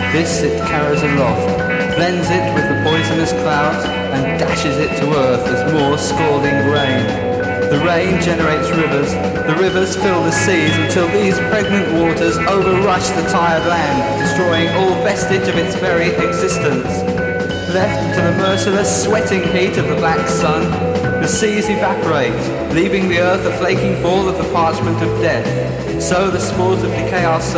This it carries aloft, blends it with the poisonous clouds, and dashes it to earth as more scalding rain. The rain generates rivers, the rivers fill the seas until these pregnant waters overrush the tired land, destroying all vestige of its very existence. Left to the merciless sweating heat of the black sun, the seas evaporate, leaving the earth a flaking ball of the parchment of death. So the spores of decay are